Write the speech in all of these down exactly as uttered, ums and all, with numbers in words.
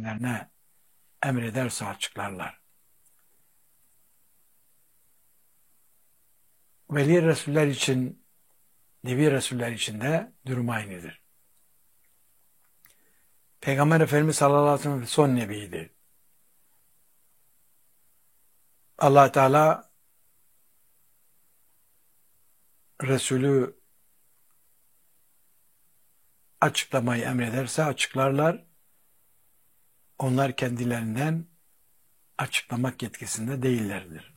kendilerine emrederse açıklarlar. Veli Resuller için, Nebi Resuller için de durum aynıdır. Peygamber Efendimiz sallallahu aleyhi ve sellem son nebiydi. Allah Teala Resulü açıklamayı emrederse açıklarlar. Onlar kendilerinden açıklamak yetkisinde değillerdir.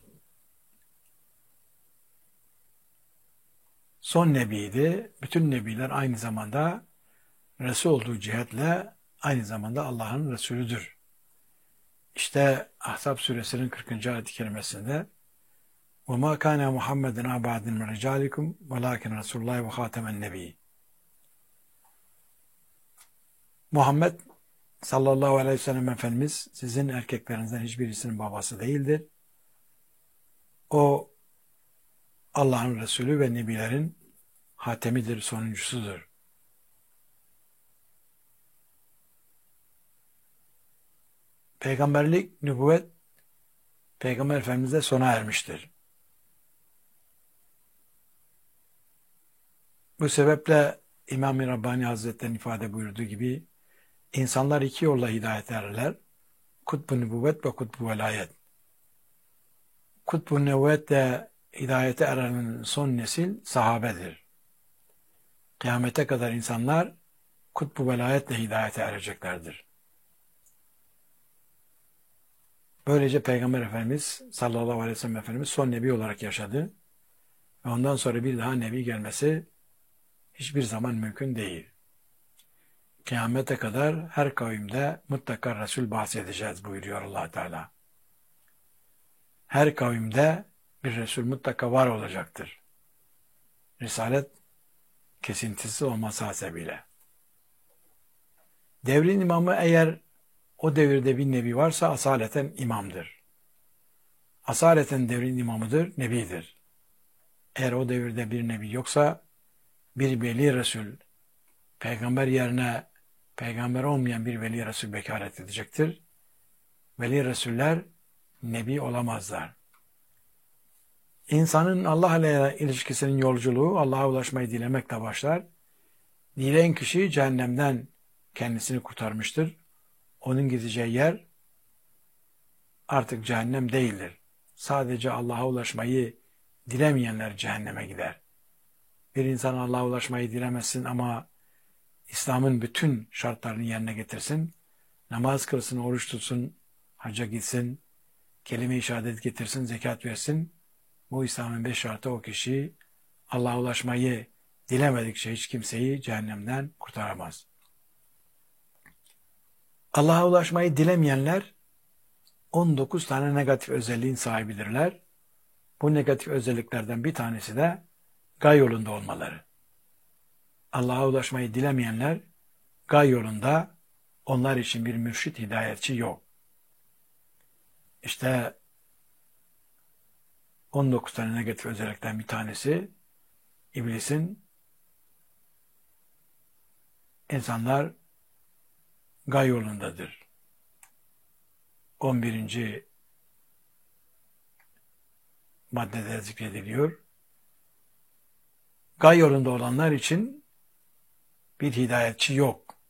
Son nebiydi. Bütün nebiler aynı zamanda Resul olduğu cihetle aynı zamanda Allah'ın Resulüdür. İşte Ahzab suresinin kırkıncı ayet-i kerimesinde وَمَا كَانَ مُحَمَّدٍ عَبَادٍ مِنْ رِجَالِكُمْ وَلَاكِنْ رَسُولُ اللّٰهِ وَخَاتَمَ النَّبِيِّ Muhammed sallallahu aleyhi ve sellem Efendimiz sizin erkeklerinizden hiçbirisinin babası değildir. O Allah'ın Resulü ve Nebilerin hatemidir, sonuncusudur. Peygamberlik, nübüvvet Peygamber Efendimiz'de sona ermiştir. Bu sebeple İmam-ı Rabbani Hazretleri'nin ifade buyurduğu gibi insanlar iki yolla hidayet ererler. Kutbu nübüvvet ve kutbu velayet. Kutbu nübüvvet de hidayete erenin son nesil sahabedir. Kıyamete kadar insanlar kutbu velayetle hidayete ereceklerdir. Böylece Peygamber Efendimiz sallallahu aleyhi ve sellem Efendimiz son nebi olarak yaşadı. Ve ondan sonra bir daha nebi gelmesi hiçbir zaman mümkün değil. Kıyamete kadar her kavimde mutlaka Resul bahsedeceğiz buyuruyor Allah Teala. Her kavimde bir Resul mutlaka var olacaktır. Risalet kesintisiz olması hasebiyle. Devrin imamı eğer o devirde bir nebi varsa asaleten imamdır. Asaleten devrin imamıdır, nebidir. Eğer o devirde bir nebi yoksa bir veli Resul, peygamber yerine peygamber olmayan bir veli Resul bekaret edecektir. Veli Resuller nebi olamazlar. İnsanın Allah ile ilişkisinin yolculuğu Allah'a ulaşmayı dilemekle başlar. Dileyen kişi cehennemden kendisini kurtarmıştır. Onun gideceği yer artık cehennem değildir. Sadece Allah'a ulaşmayı dilemeyenler cehenneme gider. Bir insan Allah'a ulaşmayı dilemesin ama İslam'ın bütün şartlarını yerine getirsin, namaz kılsın, oruç tutsun, hacca gitsin, kelime-i şehadet getirsin, zekat versin. Bu İslam'ın beş şartı o kişi Allah'a ulaşmayı dilemedikçe hiç kimseyi cehennemden kurtaramaz. Allah'a ulaşmayı dilemeyenler on dokuz tane negatif özelliğin sahibidirler. Bu negatif özelliklerden bir tanesi de gay yolunda olmaları. Allah'a ulaşmayı dilemeyenler gay yolunda, onlar için bir mürşit, hidayetçi yok. İşte on dokuz tane negatif özellikten bir tanesi iblisin insanlar gay yolundadır. on birinci maddede zikrediliyor. Gay yolunda olanlar için bir hidayetçi yok.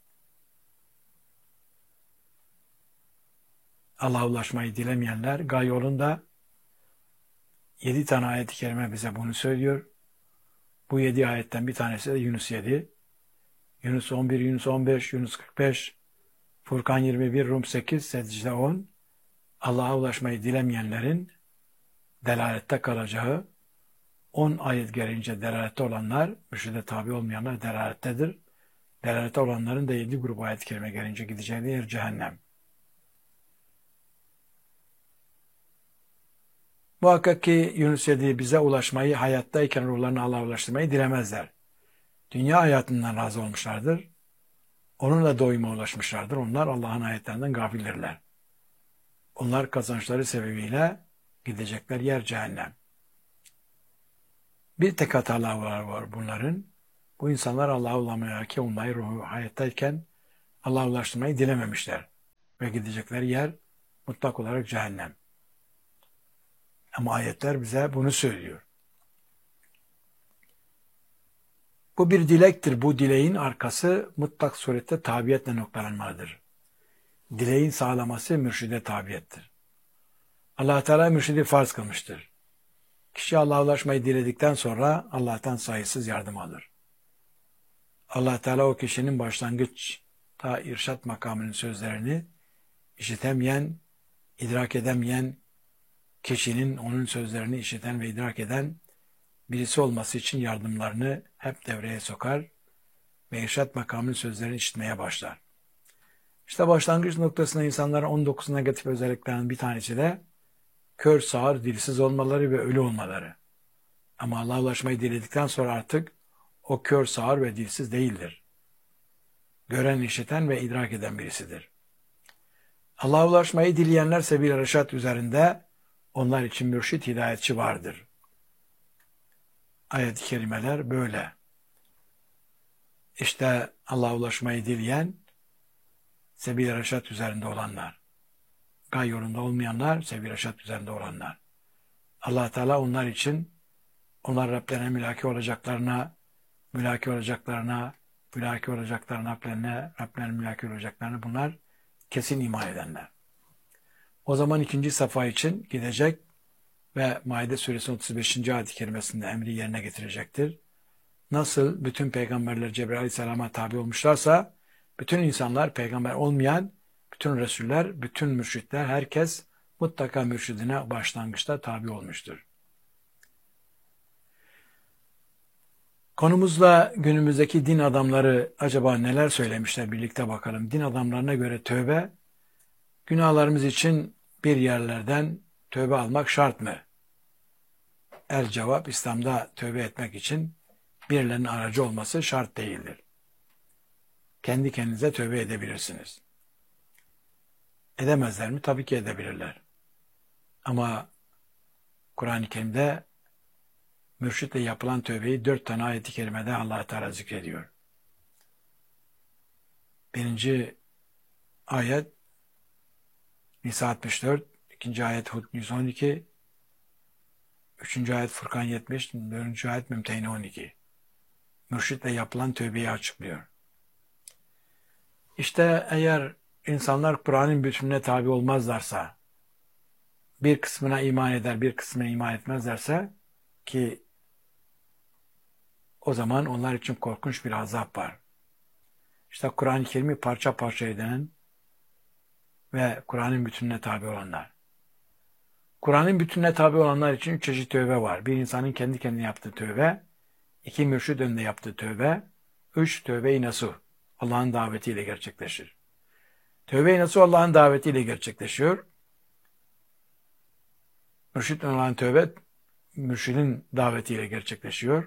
Allah'a ulaşmayı dilemeyenler gay yolunda. Yedi tane ayet-i kerime bize bunu söylüyor. Bu yedi ayetten bir tanesi de Yunus yedi. Yunus on bir, Yunus on beş, Yunus kırk beş, Furkan yirmi bir, Rum sekiz, Secde on. Allah'a ulaşmayı dilemeyenlerin delalette kalacağı, on ayet gelince delalette olanlar, mürşide tabi olmayanlar delalettedir. Delalette olanların da yedi grup ayet-i kerime gelince gideceği yer cehennem. Muhakkak ki Yunus yedi bize ulaşmayı, hayattayken ruhlarını Allah'a ulaştırmayı dilemezler. Dünya hayatından razı olmuşlardır. Onunla doyuma ulaşmışlardır. Onlar Allah'ın ayetlerinden gafildirler. Onlar kazançları sebebiyle gidecekler yer cehennem. Bir tek hatalar var, var bunların. Bu insanlar Allah'a ulaşmayı, olmayı, ruhu hayattayken Allah'a ulaştırmayı dilememişler. ve gidecekleri yer mutlak olarak cehennem. Ama ayetler bize bunu söylüyor. Bu bir dilektir. Bu dileğin arkası mutlak surette tabiatle noktalanmalıdır. Dileğin sağlaması mürşide tabiyettir. Allah Teala mürşidi farz kılmıştır. Kişi Allah'a ulaşmayı diledikten sonra Allah'tan sayısız yardım alır. Allah Teala o kişinin başlangıç ta irşat makamının sözlerini işitemeyen, idrak edemeyen kişinin onun sözlerini işiten ve idrak eden birisi olması için yardımlarını hep devreye sokar ve irşat makamının sözlerini işitmeye başlar. İşte başlangıç noktasında insanların on dokuz negatif özelliklerinin bir tanesi de kör, sağır, dilsiz olmaları ve ölü olmaları. Ama Allah'a ulaşmayı diledikten sonra artık o kör, sağır ve dilsiz değildir. Gören, işiten ve idrak eden birisidir. Allah'a ulaşmayı dileyenler sebil-i reşat üzerinde onlar için mürşit, hidayetçi vardır. Ayet-i kerimeler böyle. İşte Allah'a ulaşmayı dileyen sebil-i reşat üzerinde olanlar. Gay yolunda olmayanlar, sebil-i reşat üzerinde olanlar. Allah Teala onlar için onlar Rablerine mülaki olacaklarına, mülaki olacaklarına, mülaki olacaklarına, Rablerine, Rablerine mülaki olacaklarına bunlar kesin iman edenler. O zaman ikinci safa için gidecek ve Maide suresi otuz beşinci ayet-i kerimesinde emri yerine getirecektir. Nasıl bütün peygamberler Cebrail aleyhisselama tabi olmuşlarsa, bütün insanlar peygamber olmayan, bütün Resuller, bütün mürşitler, herkes mutlaka mürşidine başlangıçta tabi olmuştur. Konumuzla günümüzdeki din adamları acaba neler söylemişler birlikte bakalım. Din adamlarına göre tövbe, günahlarımız için bir yerlerden tövbe almak şart mı? El cevap, İslam'da tövbe etmek için birilerinin aracı olması şart değildir. Kendi kendinize tövbe edebilirsiniz. Edemezler mi? Tabii ki edebilirler. Ama Kur'an-ı Kerim'de mürşitle yapılan tövbeyi dört tane ayet-i kerimede Allah Teala zikrediyor. Birinci ayet Nisa altmış dört, ikinci ayet Hud yüz on iki, üçüncü ayet Furkan yetmiş, dördüncü ayet Mümtehine on iki. Mürşitle yapılan tövbeyi açıklıyor. İşte eğer insanlar Kur'an'ın bütününe tabi olmazlarsa, bir kısmına iman eder, bir kısmına iman etmezlerse ki o zaman onlar için korkunç bir azap var. İşte Kur'an-ı Kerim'i parça parça eden ve Kur'an'ın bütününe tabi olanlar. Kur'an'ın bütününe tabi olanlar için üç çeşit tövbe var. Bir insanın kendi kendine yaptığı tövbe, iki mürşid önünde yaptığı tövbe, üç tövbe-i nasuh, Allah'ın davetiyle gerçekleşir. Tövbe-i nasuh Allah'ın davetiyle gerçekleşiyor. Mürşid olan tövbe, mürşidin davetiyle gerçekleşiyor.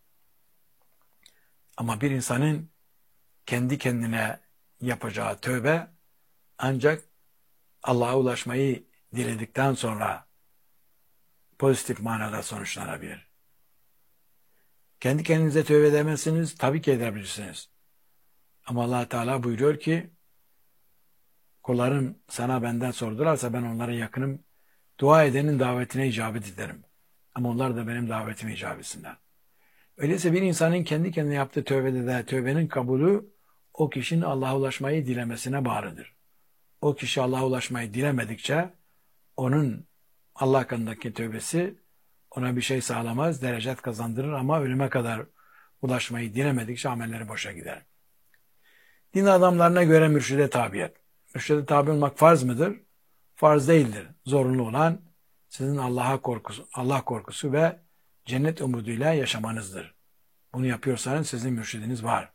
Ama bir insanın kendi kendine yapacağı tövbe ancak Allah'a ulaşmayı diledikten sonra pozitif manada sonuçlanabilir. Kendi kendinize tövbe edemezsiniz, tabii ki edebilirsiniz. Ama Allah Teala buyuruyor ki, kullarım sana benden sordularsa ben onlara yakınım, dua edenin davetine icabet ederim. Ama onlar da benim davetime icabet etsinler. Öyleyse bir insanın kendi kendine yaptığı tövbede de tövbenin kabulü o kişinin Allah'a ulaşmayı dilemesine bağlıdır. O kişi Allah'a ulaşmayı dilemedikçe onun Allah hakkındaki tövbesi ona bir şey sağlamaz, derecet kazandırır ama ölüme kadar ulaşmayı dilemedikçe amelleri boşa gider. Din adamlarına göre mürşide tabiyet. Mürşide tabi olmak farz mıdır? Farz değildir. Zorunlu olan sizin Allah'a korkusu, Allah korkusu ve cennet umuduyla yaşamanızdır. Bunu yapıyorsanız sizin mürşidiniz var.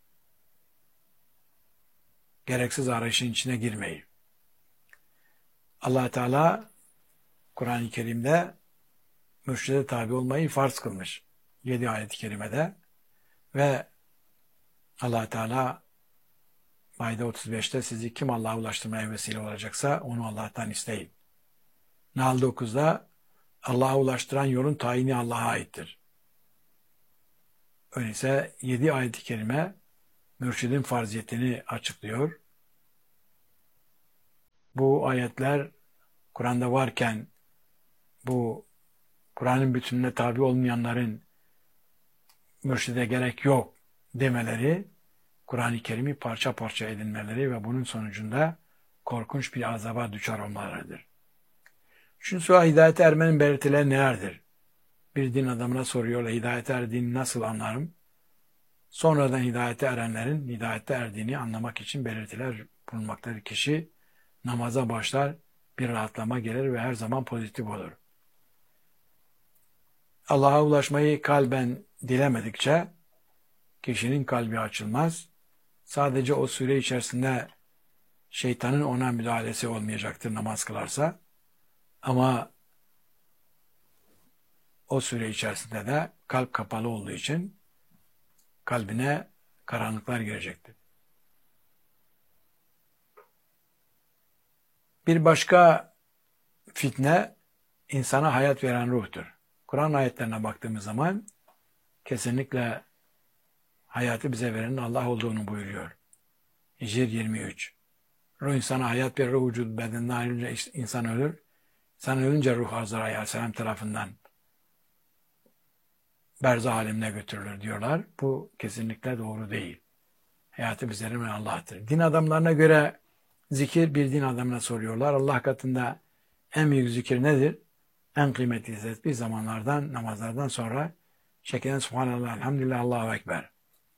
Gereksiz arayışın içine girmeyin. Allah Teala Kur'an-ı Kerim'de mürşide tabi olmayı farz kılmış. Yedi ayet-i kerimede ve Allah Teala Maide otuz beşte sizi kim Allah'a ulaştırmaya vesile olacaksa onu Allah'tan isteyin. Nahl dokuzda Allah'a ulaştıran yolun tayini Allah'a aittir. Öyleyse yedi ayet-i kerime mürşidin farziyetini açıklıyor. bu ayetler Kur'an'da varken bu Kur'an'ın bütününe tabi olmayanların mürşide gerek yok demeleri, Kur'an-ı Kerim'i parça parça edinmeleri ve bunun sonucunda korkunç bir azaba düçar olmalarıdır. Üçüncü soru, hidayete ermenin belirtileri nelerdir? Bir din adamına soruyorlar, hidayete erdiğini nasıl anlarım? Sonradan hidayete erenlerin hidayete erdiğini anlamak için belirtiler bulunmaktadır. Kişi namaza başlar, bir rahatlama gelir ve her zaman pozitif olur. Allah'a ulaşmayı kalben dilemedikçe kişinin kalbi açılmaz. Sadece o süre içerisinde şeytanın ona müdahalesi olmayacaktır namaz kılarsa. Ama o süre içerisinde de kalp kapalı olduğu için kalbine karanlıklar girecektir. Bir başka fitne insana hayat veren ruhtur. Kur'an ayetlerine baktığımız zaman kesinlikle hayatı bize verenin Allah olduğunu buyuruyor. Hicr yirmi üç. Ruh insana hayat verir, ruh vücut bedeninden ayrılınca insan ölür. İnsan ölünce ruh Azrail Aleyhisselam tarafından berzah alemine götürülür diyorlar. Bu kesinlikle doğru değil. Hayatı bize veren Allah'tır. Din adamlarına göre zikir, bir din adamına soruyorlar. Allah katında en büyük zikir nedir? En kıymetli tesbih zamanlardan, namazlardan sonra şeklen Subhanallah, Elhamdülillah, Allahu Ekber.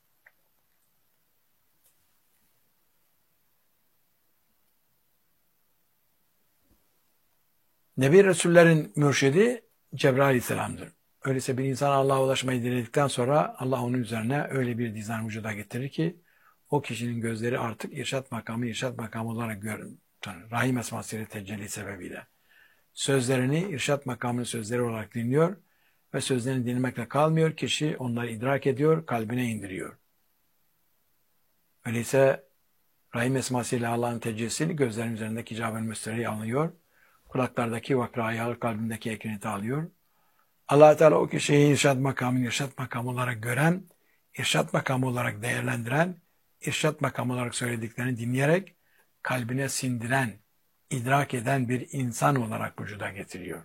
Nebi Resullerin mürşidi Cebrail Aleyhisselam'dır. Öyleyse bir insan Allah'a ulaşmayı diledikten sonra Allah onun üzerine öyle bir dizayn vücuda getirir ki o kişinin gözleri artık irşat makamı, irşat makamı olarak görür. Rahim esmasıyla tecelli sebebiyle. Sözlerini irşat makamının sözleri olarak dinliyor ve sözlerini dinlemekle kalmıyor. Kişi onları idrak ediyor, kalbine indiriyor. Öyleyse Rahim esmasıyla Allah'ın tecellisi gözlerin üzerindeki icab-ı müstereyi alıyor. Kulaklardaki vakrayı alır, kalbindeki ekineti alıyor. Allah Teala o kişiyi irşat makamını irşat makamı olarak gören, irşat makamı olarak değerlendiren, irşat makamı olarak söylediklerini dinleyerek kalbine sindiren, idrak eden bir insan olarak vücuda getiriyor.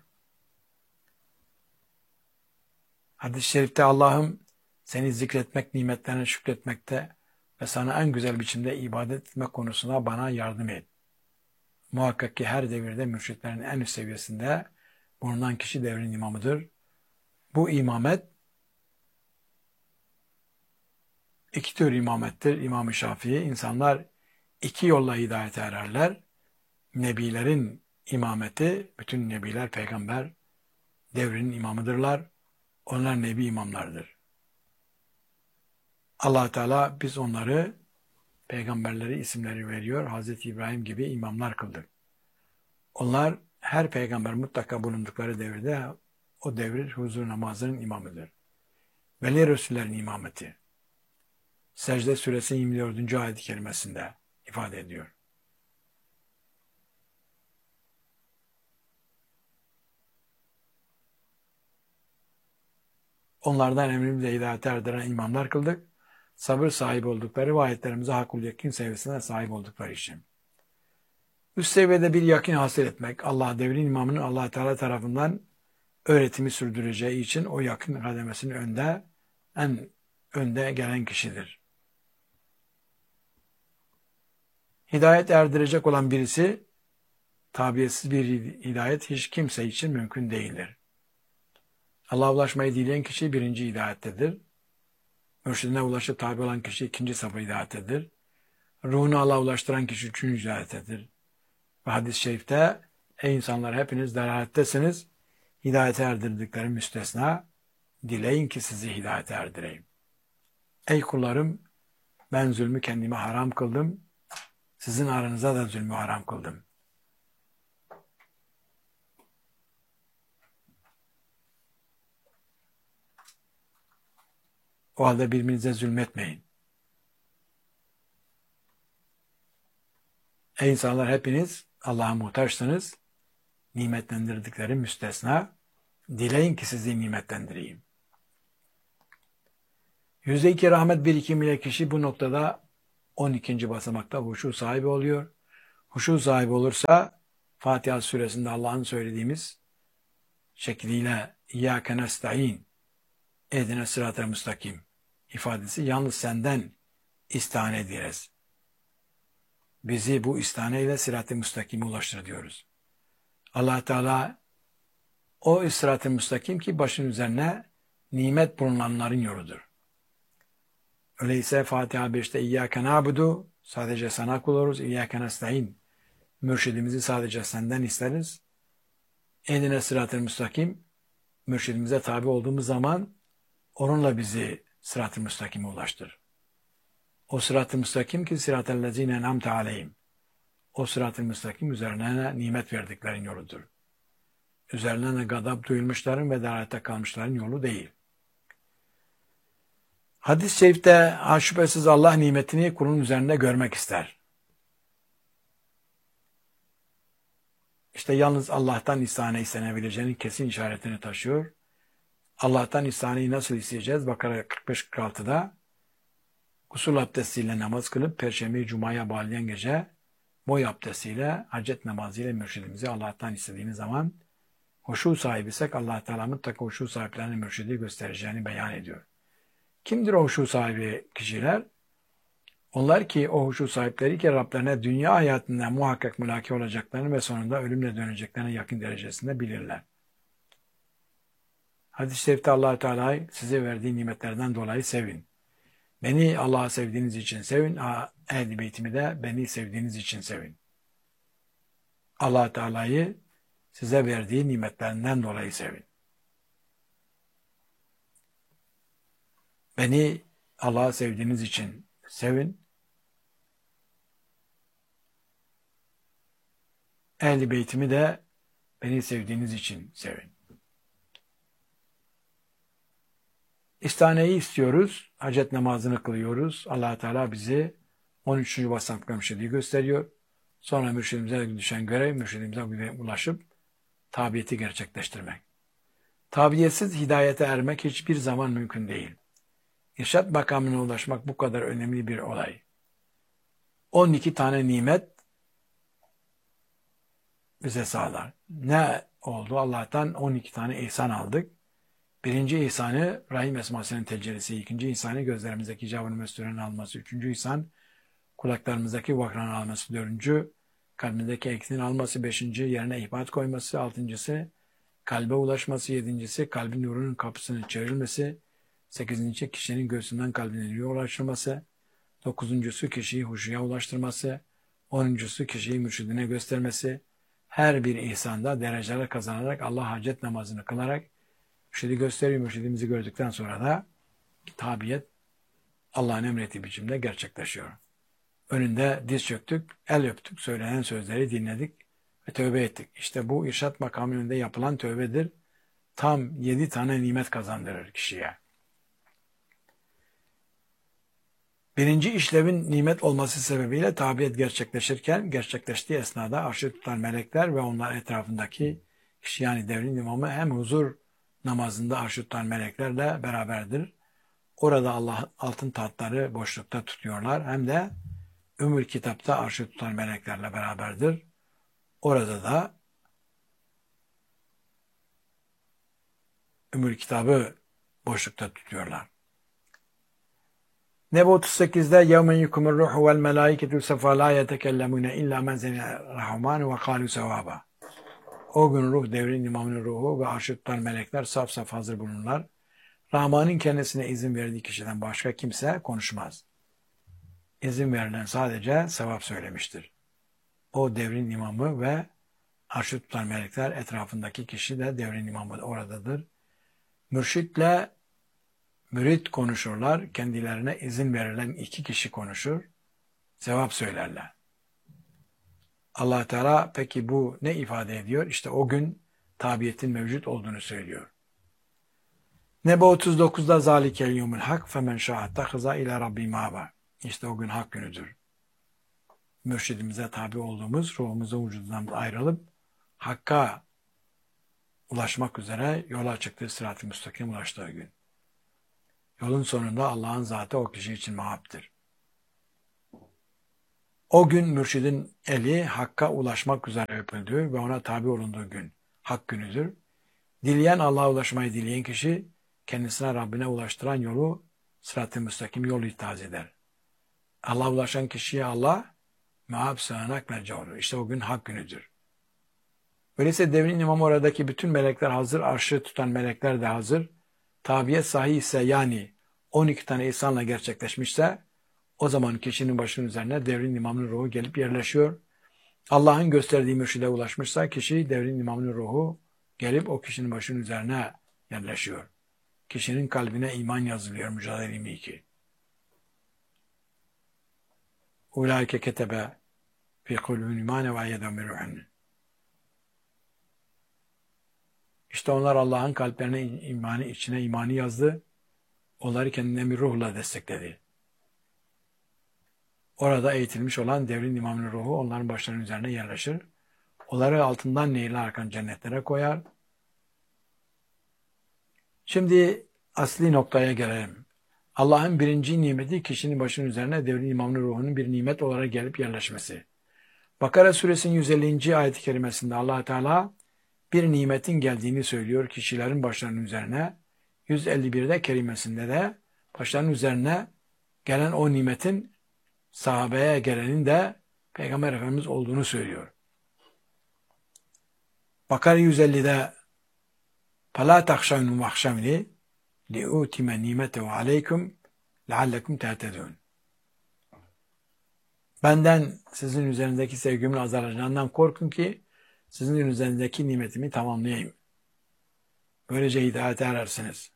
Hadis-i şerifte Allah'ım seni zikretmek, nimetlerine şükretmekte ve sana en güzel biçimde ibadet etmek konusunda bana yardım et. Muhakkak ki her devirde mürşitlerin en üst seviyesinde bulunan kişi devrin imamıdır. Bu imamet iki tür imamettir. İmam-ı Şafii, insanlar iki yolla hidayete ererler. Nebilerin imameti, bütün nebiler, peygamber devrinin imamıdırlar. Onlar nebi imamlardır. Allah Teala biz onları, peygamberleri isimleri veriyor. Hazreti İbrahim gibi imamlar kıldık. Onlar her peygamber mutlaka bulundukları devirde o devrin huzur namazının imamıdır. Veli Resullerin imameti. Secde suresi yirmi dördüncü ayet-i kerimesinde ifade ediyor. Onlardan emrimize hidayete erdiren imamlar kıldık. Sabır sahibi oldukları ve ayetlerimize hakul yakin seviyesine sahip oldukları için. Üst seviyede bir yakin hasıl etmek, Allah devrin imamının Allah Teala tarafından öğretimi sürdüreceği için o yakın kademesinin önde, en önde gelen kişidir. Hidayet erdirecek olan birisi, tabiyetsiz bir hidayet hiç kimse için mümkün değildir. Allah'a ulaşmayı dileyen kişi birinci hidayettedir. Mürşidine ulaşıp tabi olan kişi ikinci safha hidayettedir. Ruhunu Allah'a ulaştıran kişi üçüncü hidayettedir. Ve hadis-i şerifte, ey insanlar hepiniz delalettesiniz, hidayete erdirdikleri müstesna, dileyin ki sizi hidayete erdireyim. Ey kullarım, ben zulmü kendime haram kıldım, sizin aranıza da zulmü haram kıldım. O halde birbirinize zulmetmeyin. Ey insanlar hepiniz Allah'a muhtaçsınız, nimetlendirdikleri müstesna, dileyin ki sizi nimetlendireyim. Yüzde iki rahmet birikim ile kişi bu noktada on ikinci basamakta huşu sahibi oluyor. huşu sahibi olursa Fatiha suresinde Allah'ın söylediğimiz şekliyle İyyâke nesta'in ehdine sırat-ı müstakim ifadesi yalnız senden istihane ederiz. Bizi bu istihane ile sırat-ı müstakime ulaştır diyoruz. Allah Teala o sırat-ı müstakim ki başın üzerine nimet bulunanların yoludur. Öyleyse Fatiha beşte İyyâke na'budu sadece sana kul oluruz. İyyâke nesta'in mürşidimizi sadece senden isteriz. Ehdine sırat-ı müstakim mürşidimize tabi olduğumuz zaman onunla bizi sırat-ı müstakime ulaştır. O sırat-ı müstakim ki sırat-ı lezîne en'amte aleyhim. O sırat-ı müstakim üzerine nimet verdiklerin yoludur. Üzerlerine gadap duyulmuşların ve dalalette kalmışların yolu değil. Hadis-i şerifte şüphesiz Allah nimetini kulun üzerinde görmek ister. İşte yalnız Allah'tan istihane istenebileceğinin kesin işaretini taşıyor. Allah'tan istihaneyi nasıl isteyeceğiz? Bakara kırk beş kırk altıda gusül abdestiyle namaz kılıp Perşembe-i Cuma'ya bağlayan gece boy abdestiyle, hacet namazıyla mürşidimizi Allah'tan istediğimiz zaman huşu sahibisek Allah Teala mutlaka huşu sahiplerine mürşidi göstereceğini beyan ediyor. Kimdir o huşu sahibi kişiler? Onlar ki o huşu sahipleri ki Rablerine dünya hayatında muhakkak mülaki olacaklarını ve sonunda ölümle döneceklerine yakın derecesinde bilirler. Hadis-i şerifte Allah Teala'yı size verdiği nimetlerden dolayı sevin. Beni Allah'ı sevdiğiniz için sevin. Ehl-i Beytimi de beni sevdiğiniz için sevin. Allah Teala'yı size verdiği nimetlerinden dolayı sevin. Beni Allah'ı sevdiğiniz için sevin. Ehl-i Beytimi de beni sevdiğiniz için sevin. İstihaneyi istiyoruz. Hacet namazını kılıyoruz. Allah Teala bizi on üçüncü basamakta mürşidi gösteriyor. Sonra mürşidimize düşen görev mürşidimize ulaşıp tabiyeti gerçekleştirmek. Tabiyetsiz hidayete ermek hiçbir zaman mümkün değil. İrşad makamına ulaşmak bu kadar önemli bir olay. on iki tane nimet bize sağlar. Ne oldu? Allah'tan on iki tane ihsan aldık. Birinci ihsanı Rahim esmasının tecellisi, ikinci ihsanı gözlerimizdeki cevabını mesturun alması, üçüncü ihsan kulaklarımızdaki vakranın alması, dördüncü kalbimizdeki eksinin alması, beşinci yerine ihbat koyması, altıncısı kalbe ulaşması, yedincisi kalbin nurunun kapısının çevrilmesi, sekizinci kişinin göğsünden kalbine nuru ulaştırması, dokuzuncusu kişiyi huşuya ulaştırması, onuncusu kişiyi mürşidine göstermesi, her bir ihsanda dereceler kazanarak Allah hacet namazını kılarak mürşidi gösteriyor. Mürşidimizi gördükten sonra da tabiyet Allah'ın emrettiği biçimde gerçekleşiyor. Önünde diz çöktük, el öptük, söylenen sözleri dinledik ve tövbe ettik. İşte bu irşad makamı önünde yapılan tövbedir. Tam yedi tane nimet kazandırır kişiye. Birinci işlevin nimet olması sebebiyle tabiyet gerçekleşirken, gerçekleştiği esnada arşı tutan melekler ve onlar etrafındaki kişi yani devrin imamı hem huzur namazında arşı tutan meleklerle beraberdir. Orada Allah altın tahtları boşlukta tutuyorlar. Hem de Ümmül Kitap'ta arşı tutan meleklerle beraberdir. Orada da Ümmül Kitab'ı boşlukta tutuyorlar. Nebe otuz sekizde يَوْمَنْ يُكُمُ الرُّحُ وَالْمَلَائِكَةُ سَفَا لَا يَتَكَلَّمُونَ اِلَّا مَنْ زَنَ الرَّحْمَانُ وَقَالُوا سَوَابًا. O gün ruh devrin imamının ruhu ve arşı tutan melekler saf saf hazır bulunurlar. Rahman'ın kendisine izin verdiği kişiden başka kimse konuşmaz. İzin verilen sadece sevap söylemiştir. O devrin imamı ve arşı tutan melekler etrafındaki kişi de devrin imamı oradadır. Mürşitle mürit konuşurlar. Kendilerine izin verilen iki kişi konuşur. Sevap söylerler. Allah Teala peki bu ne ifade ediyor? İşte o gün tabiyetin mevcut olduğunu söylüyor. Nebe otuz dokuzda zalikel yevmül hak femen şa'atte hıza ila rabbi mâba. İşte o gün hak günüdür. Mürşidimize tabi olduğumuz ruhumuzun vücudundan ayrılıp hakka ulaşmak üzere yola çıktığı sırat-ı müstakim ulaştığı gün. Yolun sonunda Allah'ın zatı o kişi için mahaptır. O gün mürşidin eli Hakk'a ulaşmak üzere öpüldüğü ve ona tabi olunduğu gün. Hak günüdür. Dileyen Allah'a ulaşmayı dileyen kişi kendisine Rabbine ulaştıran yolu sırat-ı müstakim yolu itaat eder. Allah'a ulaşan kişiye Allah meab sığınak merca olur. İşte o gün hak günüdür. Öyleyse devrin imamı oradaki bütün melekler hazır, arşı tutan melekler de hazır. Tabiyet sahi ise yani on iki tane ihsanla gerçekleşmişse o zaman kişinin başının üzerine devrin imamının ruhu gelip yerleşiyor. Allah'ın gösterdiği mürşide ulaşmışsa kişi devrin imamının ruhu gelip o kişinin başının üzerine yerleşiyor. Kişinin kalbine iman yazılıyor Mücadele yirmi iki. Ulaike ketebe fi kulubihim imane ve eyyedehum bir ruhun. İşte onlar Allah'ın kalplerine imanı, içine imanı yazdı. Onları kendinden bir ruhla destekledi. Orada eğitilmiş olan devrin imamının ruhu onların başlarının üzerine yerleşir. Onları altından nehirler akan cennetlere koyar. Şimdi asli noktaya gelelim. Allah'ın birinci nimeti kişinin başının üzerine devrin imamının ruhunun bir nimet olarak gelip yerleşmesi. Bakara suresinin yüz ellinci ayet-i kerimesinde Allah Teala bir nimetin geldiğini söylüyor kişilerin başlarının üzerine. yüz elli birde kerimesinde de başlarının üzerine gelen o nimetin sahabeye gelenin de Peygamber Efendimiz olduğunu söylüyor. Bakara yüz ellide فَلَا تَخْشَوْنُ وَخْشَوْنِ لِعُوتِمَ نِيمَتَهُ عَلَيْكُمْ لَعَلَّكُمْ تَهْتَدُونَ. Benden sizin üzerindeki sevgimin azalacağından korkun ki sizin üzerindeki nimetimi tamamlayayım. Böylece hidayete erersiniz.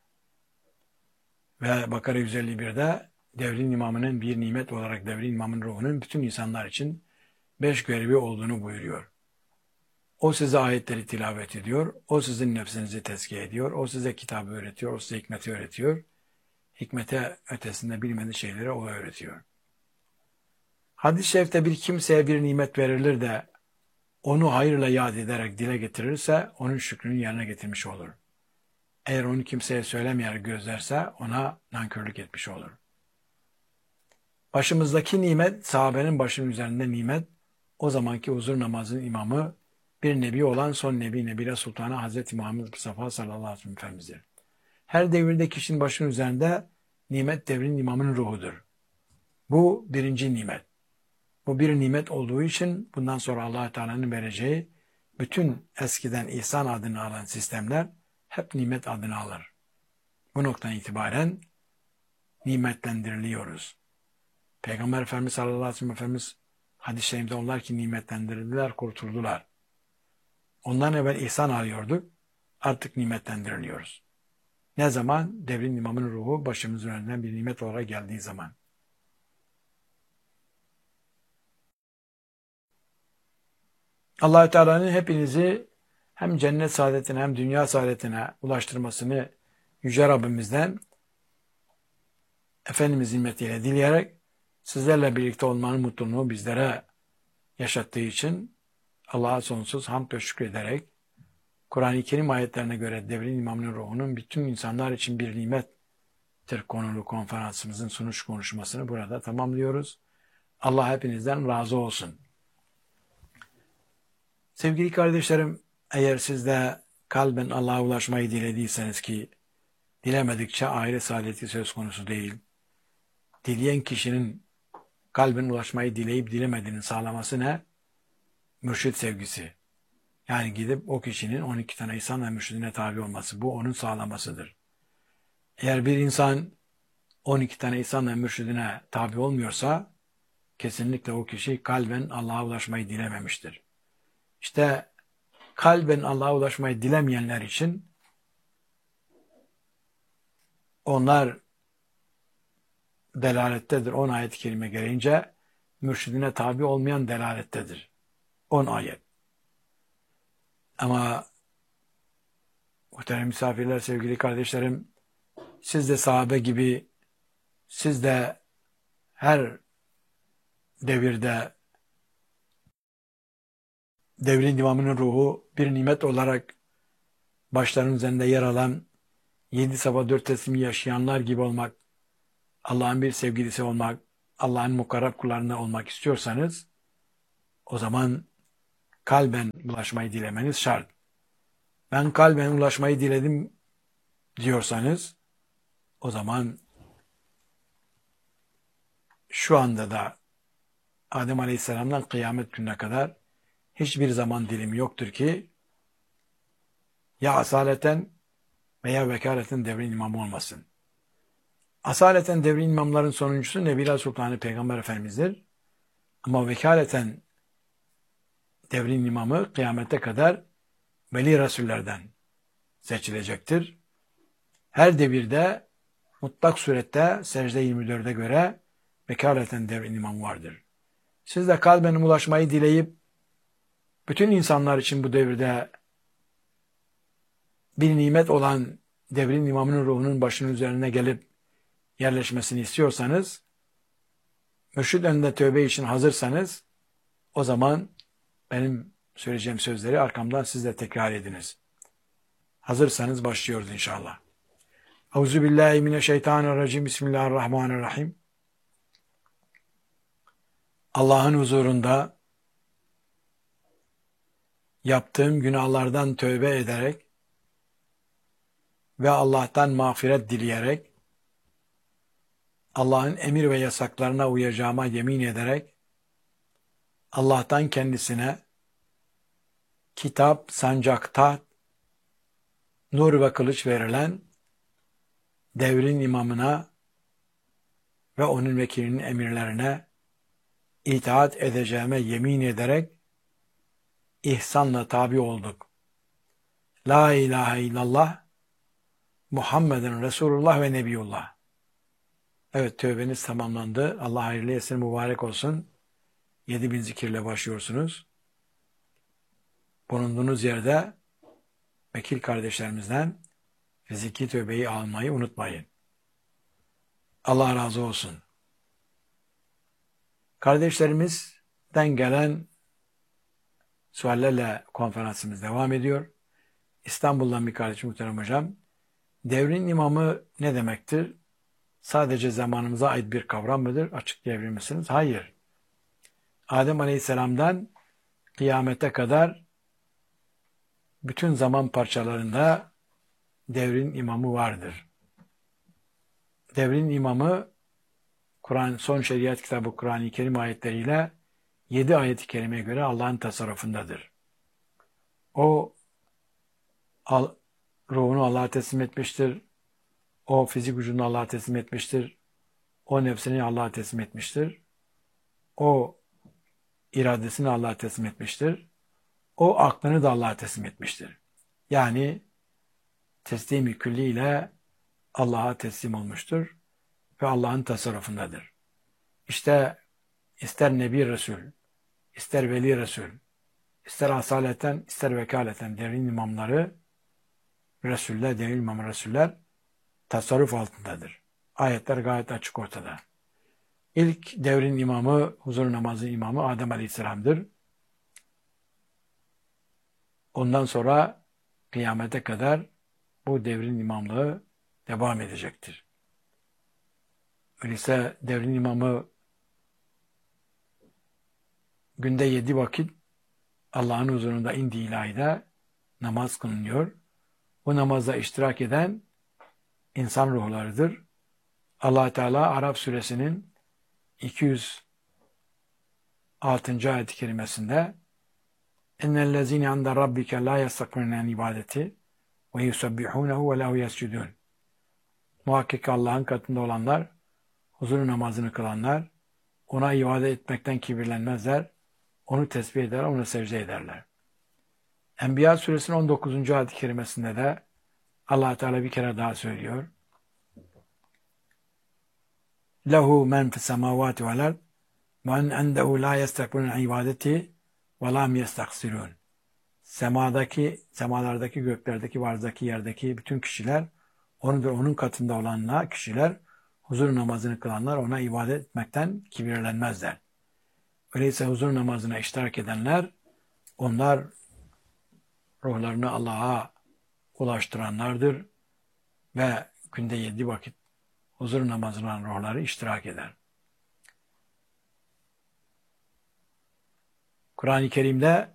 Ve Bakara yüz elli birde devrin imamının bir nimet olarak devrin imamın ruhunun bütün insanlar için beş görevi olduğunu buyuruyor. O size ayetleri tilavet ediyor, o sizin nefsinizi tezkiye ediyor, o size kitabı öğretiyor, o size hikmeti öğretiyor. Hikmete ötesinde bilmediği şeyleri o öğretiyor. Hadis-i şerifte bir kimseye bir nimet verilir de onu hayırla yad ederek dile getirirse onun şükrünü yerine getirmiş olur. Eğer onu kimseye söylemeyerek gözlerse ona nankörlük etmiş olur. Başımızdaki nimet, sahabenin başının üzerinde nimet, o zamanki huzur namazının imamı, bir nebi olan son nebi Nebile Sultanı Hazreti Muhammed Mustafa sallallahu aleyhi ve sellem Efendimiz'dir. Her devirde kişinin başının üzerinde nimet devrin imamının ruhudur. Bu birinci nimet. Bu bir nimet olduğu için bundan sonra Allah Teala'nın vereceği bütün eskiden ihsan adını alan sistemler hep nimet adını alır. Bu noktadan itibaren nimetlendiriliyoruz. Peygamber Efendimiz sallallahu aleyhi ve sellem Efendimiz hadis-i şerifte onlar ki nimetlendirildiler, kurtuldular. Ondan evvel ihsan alıyorduk, artık nimetlendiriliyoruz. Ne zaman? Devrin imamının ruhu başımızın önünden bir nimet olarak geldiği zaman. Allah-u Teala'nın hepinizi hem cennet saadetine hem dünya saadetine ulaştırmasını Yüce Rabbimizden Efendimiz himmetiyle dileyerek sizlerle birlikte olmanın mutluluğunu bizlere yaşattığı için Allah'a sonsuz hamd ve şükrederek Kur'an-ı Kerim ayetlerine göre devrin imamının ruhunun bütün insanlar için bir nimettir konulu konferansımızın sunuş konuşmasını burada tamamlıyoruz. Allah hepinizden razı olsun. Sevgili kardeşlerim, eğer siz de kalben Allah'a ulaşmayı dilediyseniz ki dilemedikçe ahiret saadeti söz konusu değil. Dileyen kişinin kalben ulaşmayı dileyip dilemediğini sağlaması ne? Mürşid sevgisi. Yani gidip o kişinin on iki tane ihsan ve mürşidine tabi olması. Bu onun sağlamasıdır. Eğer bir insan on iki tane ihsan ve mürşidine tabi olmuyorsa kesinlikle o kişi kalben Allah'a ulaşmayı dilememiştir. İşte kalben Allah'a ulaşmayı dilemeyenler için onlar delalettedir. on ayet-i kerime gelince mürşidine tabi olmayan delalettedir. on ayet. Ama muhterem misafirler, sevgili kardeşlerim, siz de sahabe gibi, siz de her devirde devrin imamının ruhu bir nimet olarak başlarının üzerinde yer alan, yedi sabah dört teslimi yaşayanlar gibi olmak, Allah'ın bir sevgilisi olmak, Allah'ın mukarrab kullarından olmak istiyorsanız o zaman kalben ulaşmayı dilemeniz şart. Ben kalben ulaşmayı diledim diyorsanız o zaman şu anda da Adem Aleyhisselam'dan kıyamet gününe kadar hiçbir zaman dilimi yoktur ki ya asaleten veya vekaleten devrin imamı olmasın. Asaleten devrin imamların sonuncusu Nebiler Sultanı Peygamber Efendimiz'dir. Ama vekaleten devrin imamı kıyamete kadar veli Resullerden seçilecektir. Her devirde mutlak surette secde yirmi dörde göre vekaleten devrin imamı vardır. Siz de kalben ulaşmayı dileyip bütün insanlar için bu devirde bir nimet olan devrin imamının ruhunun başının üzerine gelip yerleşmesini istiyorsanız, mürşid önünde tövbe için hazırsanız, o zaman benim söyleyeceğim sözleri arkamdan siz de tekrar ediniz. Hazırsanız başlıyoruz inşallah. Euzubillahimineşşeytanirracim. Bismillahirrahmanirrahim. Allah'ın huzurunda yaptığım günahlardan tövbe ederek ve Allah'tan mağfiret dileyerek, Allah'ın emir ve yasaklarına uyacağıma yemin ederek, Allah'tan kendisine kitap, sancak, taht, nur ve kılıç verilen devrin imamına ve onun vekilinin emirlerine itaat edeceğime yemin ederek ihsanla tabi olduk. La ilahe illallah Muhammeden Resulullah ve Nebiyullah. Evet, tövbeniz tamamlandı. Allah hayırlı etsin, mübarek olsun. Yedi bin zikirle başlıyorsunuz. Bulunduğunuz yerde vekil kardeşlerimizden fiziki tövbeyi almayı unutmayın. Allah razı olsun. Kardeşlerimizden gelen suallerle konferansımız devam ediyor. İstanbul'dan bir kardeşim, muhterem hocam. Devrin imamı ne demektir? Sadece zamanımıza ait bir kavram mıdır? Açıklayabilir misiniz? Hayır. Adem Aleyhisselam'dan kıyamete kadar bütün zaman parçalarında devrin imamı vardır. Devrin imamı Kur'an, son şeriat kitabı Kur'an-ı Kerim ayetleriyle yedi ayet-i kerimeye göre Allah'ın tasarrufundadır. O al, ruhunu Allah'a teslim etmiştir. O fizik vücudunu Allah'a teslim etmiştir. O nefsini Allah'a teslim etmiştir. O iradesini Allah'a teslim etmiştir. O aklını da Allah'a teslim etmiştir. Yani teslim-i külli ile Allah'a teslim olmuştur ve Allah'ın tasarrufundadır. İşte ister Nebi Resul, ister Veli Resul, ister asaleten, ister vekaleten devrin imamları, Resuller, devrin imamı Resuller tasarruf altındadır. Ayetler gayet açık ortada. İlk devrin imamı, huzur namazı imamı Adem Aleyhisselam'dır. Ondan sonra kıyamete kadar bu devrin imamlığı devam edecektir. Öyleyse devrin imamı günde yedi vakit Allah'ın huzurunda indi ilahide namaz kılınıyor. Bu namazda iştirak eden insan ruhlarıdır. Allah Teala Araf suresinin iki yüz altıncı ayet-i kerimesinde "Ennellezîne inde rabbike lâ yastakbirûne an ibadeti ve yusabbihûnehu ve lehu yescudûn." Muhakkak Allah'ın katında olanlar, huzur namazını kılanlar, ona ibadet etmekten kibirlenmezler, onu tesbih eder, ona secde ederler. Enbiya suresinin on dokuzuncu ayet-i kerimesinde de Allah Teala bir kere daha söylüyor. Lehu men fis semavati vel ard men endehu la yestakbirun an ibadeti ve lam yestaksirun. Semadaki, semalardaki, göklerdeki, varzdaki, yerdeki bütün kişiler, onu da onun katında olanlar, kişiler, huzur namazını kılanlar ona ibadet etmekten kibirlenmezler. Öyleyse huzur namazına iştirak edenler, onlar ruhlarını Allah'a ulaştıranlardır ve günde yedi vakit huzur namazına ruhları iştirak eder. Kur'an-ı Kerim'de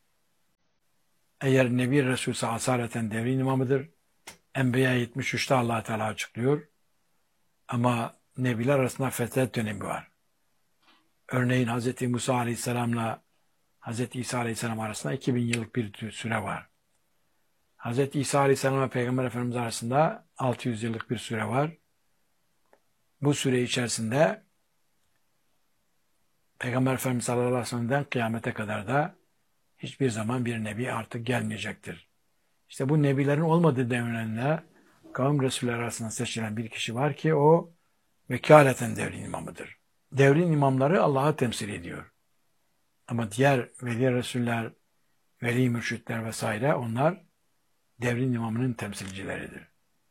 eğer Nebi Resulse asaleten devrin imamıdır. Enbiya yetmiş üçte Allah Teala açıklıyor. Ama Nebiler arasında fetret dönemi var. Örneğin Hz. Musa Aleyhisselam'la Hz. İsa Aleyhisselam arasında iki bin yıllık bir süre var. Hz. İsa Aleyhisselam'la Peygamber Efendimiz arasında altı yüz yıllık bir süre var. Bu süre içerisinde Peygamber Efendimiz sallallahu aleyhi ve sellem'den kıyamete kadar da hiçbir zaman bir nebi artık gelmeyecektir. İşte bu nebilerin olmadığı devrinde kavim Resulleri arasında seçilen bir kişi var ki o vekaleten devrin imamıdır. Devrin imamları Allah'ı temsil ediyor. Ama diğer veli Resuller, veli mürşitler vesaire onlar devrin imamının temsilcileridir.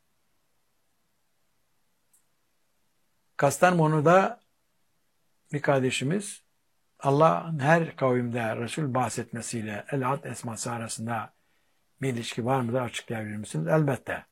Kastamonu'da bir kardeşimiz Allah'ın her kavimde Resul bahsetmesiyle El-Had esması arasında bir ilişki var mıdır açıklayabilir misiniz? Elbette.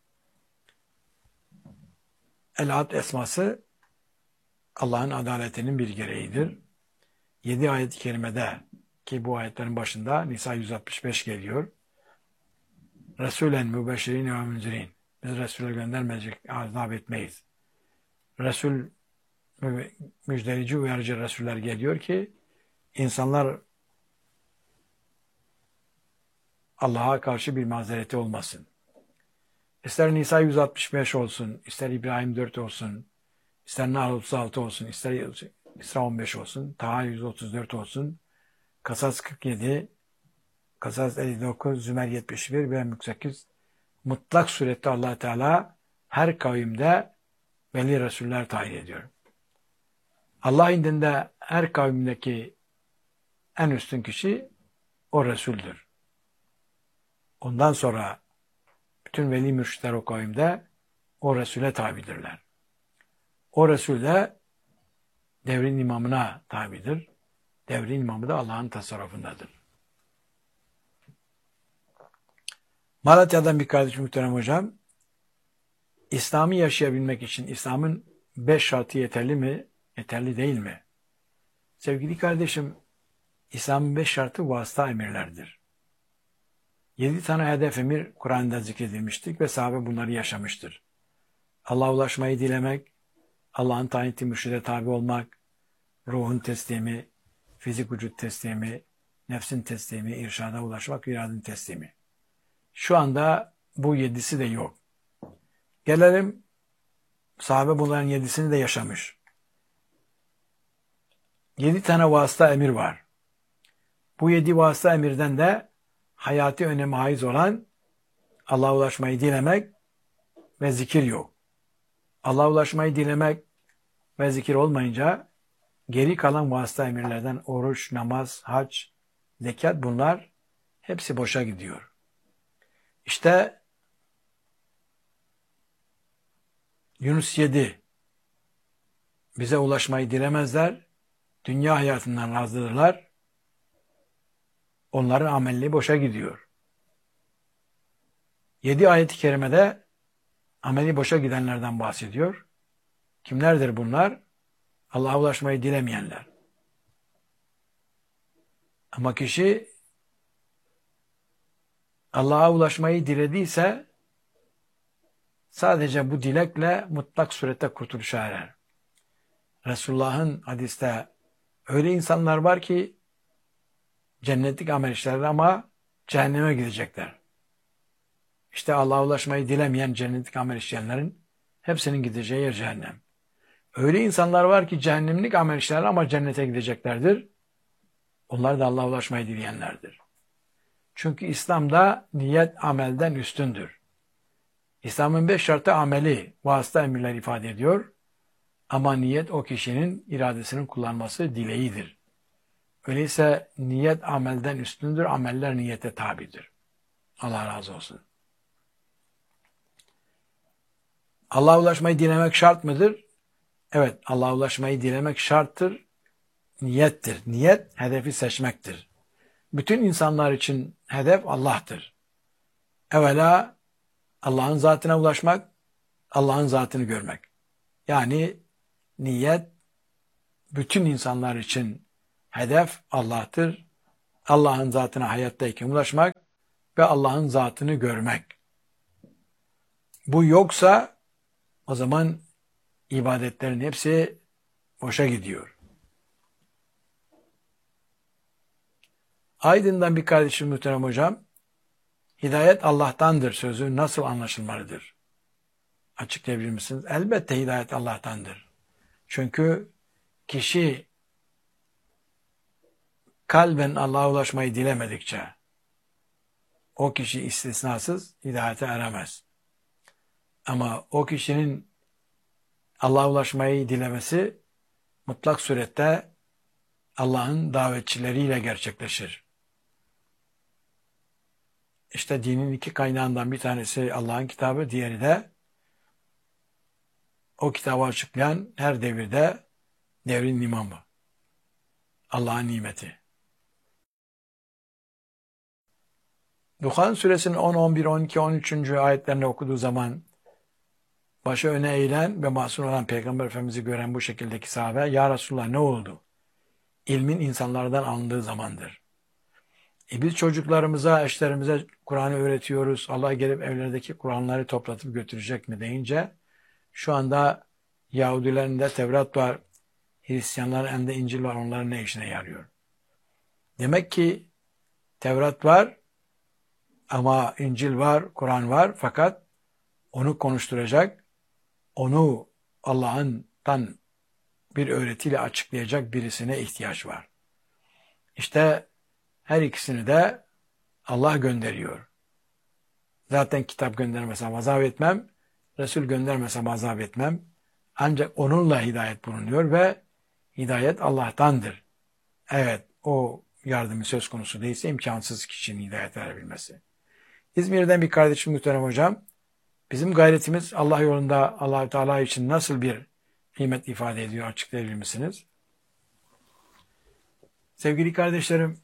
El-Had esması Allah'ın adaletinin bir gereğidir. Yedi ayet-i kerimede ki bu ayetlerin başında Nisa yüz altmış beş geliyor. Resulen mübeşşirin ve münzirin. Biz Resul'e göndermeyecek, azap etmeyiz. Resul müjdeleyici, uyarıcı Resuller geliyor ki insanlar Allah'a karşı bir mazereti olmasın. İster Nisa yüz altmış beş olsun, ister İbrahim dört olsun, ister Nahl otuz altı olsun, ister İsra on beş olsun, Taha yüz otuz dört olsun, Kasas kırk yedi, Kasas elli dokuz, Zümer yetmiş bir ve Mülk sekiz. Mutlak surette Allah Teala her kavimde veli Resuller tayin ediyor. Allah indinde her kavimdeki en üstün kişi o Resul'dür. Ondan sonra bütün veli mürşitler o kavimde o Resul'e tabidirler. O Resul de devrin imamına tabidir. Devrin imamı da Allah'ın tasarrufundadır. Malatya'dan bir kardeşim muhterem hocam, İslam'ı yaşayabilmek için İslam'ın beş şartı yeterli mi, yeterli değil mi? Sevgili kardeşim, İslam'ın beş şartı vasıta emirlerdir. Yedi tane hedef emir Kur'an'da zikredilmiştir ve sahabe bunları yaşamıştır. Allah'a ulaşmayı dilemek, Allah'ın tayin ettiği mürşide tabi olmak, ruhun teslimi, fizik vücut teslimi, nefsin teslimi, irşada ulaşmak, iradenin teslimi. Şu anda bu yedisi de yok. Gelelim, sahabe bunların yedisini de yaşamış. Yedi tane vasıta emir var. Bu yedi vasıta emirden de hayati öneme haiz olan Allah'a ulaşmayı dilemek ve zikir yok. Allah'a ulaşmayı dilemek ve zikir olmayınca geri kalan vasıta emirlerden oruç, namaz, hac, zekat bunlar hepsi boşa gidiyor. İşte Yunus yedi bize ulaşmayı dilemezler, dünya hayatından razıdırlar, onların amelliği boşa gidiyor. Yedi ayet-i kerimede ameli boşa gidenlerden bahsediyor. Kimlerdir bunlar? Allah'a ulaşmayı dilemeyenler. Ama kişi Allah'a ulaşmayı dilediyse sadece bu dilekle mutlak surette kurtuluşa erer. Resulullah'ın hadiste öyle insanlar var ki cennetlik amel işlerler ama cehenneme gidecekler. İşte Allah'a ulaşmayı dilemeyen cennetlik amel işleyenlerin hepsinin gideceği yer cehennem. Öyle insanlar var ki cehennemlik amel işlerler ama cennete gideceklerdir. Onlar da Allah'a ulaşmayı dileyenlerdir. Çünkü İslam'da niyet amelden üstündür. İslam'ın beş şartı ameli, vasıta emirler ifade ediyor. Ama niyet o kişinin iradesinin kullanması dileğidir. Öyleyse niyet amelden üstündür, ameller niyete tabidir. Allah razı olsun. Allah'a ulaşmayı dilemek şart mıdır? Evet, Allah'a ulaşmayı dilemek şarttır, niyettir. Niyet, hedefi seçmektir. Bütün insanlar için hedef Allah'tır. Evvela Allah'ın zatına ulaşmak, Allah'ın zatını görmek. Yani niyet, bütün insanlar için hedef Allah'tır. Allah'ın zatına hayattayken ulaşmak ve Allah'ın zatını görmek. Bu yoksa o zaman ibadetlerin hepsi boşa gidiyor. Aydın'dan bir kardeşim muhterem hocam, hidayet Allah'tandır sözü nasıl anlaşılmalıdır? Açıklayabilir misiniz? Elbette hidayet Allah'tandır. Çünkü kişi kalben Allah'a ulaşmayı dilemedikçe o kişi istisnasız hidayete eremez. Ama o kişinin Allah'a ulaşmayı dilemesi mutlak surette Allah'ın davetçileriyle gerçekleşir. İşte dinin iki kaynağından bir tanesi Allah'ın kitabı, diğeri de o kitabı açıklayan her devirde devrin imamı. Allah'ın nimeti. Duhan suresinin on, on bir, on iki, on üçüncü ayetlerini okuduğu zaman başı öne eğilen ve mahzun olan Peygamber Efendimiz'i gören bu şekildeki sahabe, "Ya Resulullah ne oldu?" İlmin insanlardan alındığı zamandır. E biz çocuklarımıza, eşlerimize Kur'an'ı öğretiyoruz. Allah gelip evlerdeki Kur'anları toplatıp götürecek mi deyince, şu anda Yahudilerin de Tevrat var, Hristiyanların elinde İncil var, onların ne işine yarıyor? Demek ki Tevrat var ama İncil var, Kur'an var, fakat onu konuşturacak, onu Allah'tan bir öğretiyle açıklayacak birisine ihtiyaç var. İşte her ikisini de Allah gönderiyor. Zaten kitap göndermesem azap etmem, Resul göndermesem azap etmem. Ancak onunla hidayet bulunuyor ve hidayet Allah'tandır. Evet, o yardımı söz konusu değilse imkansız kişinin hidayet verebilmesi. İzmir'den bir kardeşim muhterem hocam, bizim gayretimiz Allah yolunda Allah-u Teala için nasıl bir kıymet ifade ediyor, açıklayabilir misiniz? Sevgili kardeşlerim,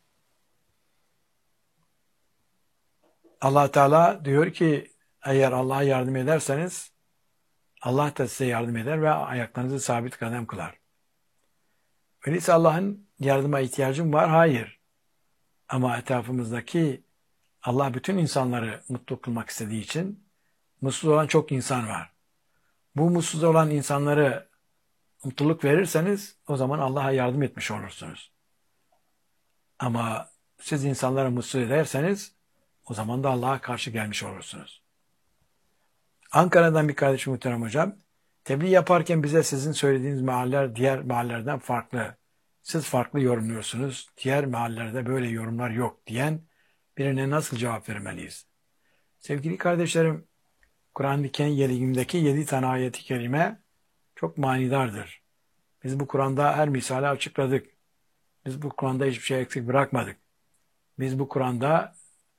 Allah Teala diyor ki, eğer Allah'a yardım ederseniz Allah da size yardım eder ve ayaklarınızı sabit kadem kılar. Öyleyse Allah'ın yardıma ihtiyacım var? Hayır. Ama etrafımızdaki Allah bütün insanları mutlu kılmak istediği için mutsuz olan çok insan var. Bu mutsuz olan insanları mutluluk verirseniz o zaman Allah'a yardım etmiş olursunuz. Ama siz insanları mutsuz ederseniz o zaman da Allah'a karşı gelmiş olursunuz. Ankara'dan bir kardeşim muhterem hocam, tebliğ yaparken bize sizin söylediğiniz mealler diğer meallerden farklı. Siz farklı yorumluyorsunuz. Diğer meallerde böyle yorumlar yok diyen birine nasıl cevap vermeliyiz? Sevgili kardeşlerim, Kur'an-ı Kerim'deki yedi tane ayet-i kerime çok manidardır. Biz bu Kur'an'da her misali açıkladık. Biz bu Kur'an'da hiçbir şey eksik bırakmadık. Biz bu Kur'an'da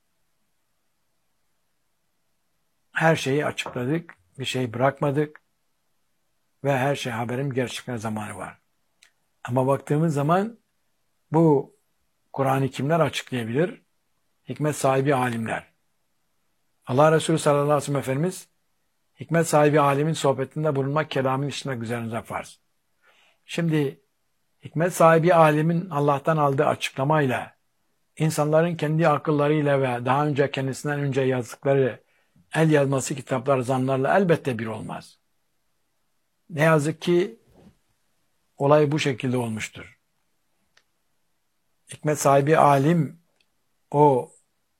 her şeyi açıkladık, bir şey bırakmadık ve her şey haberin gerçekten zamanı var. Ama baktığımız zaman bu Kur'an'ı kimler açıklayabilir? Hikmet sahibi alimler. Allah Resulü sallallahu aleyhi ve sellem Efendimiz, hikmet sahibi alimin sohbetinde bulunmak kelamın işine üzerinize farz. Şimdi hikmet sahibi alimin Allah'tan aldığı açıklamayla, insanların kendi akıllarıyla ve daha önce kendisinden önce yazdıkları el yazması kitaplar, zanlarla elbette bir olmaz. Ne yazık ki olay bu şekilde olmuştur. Hikmet sahibi alim, o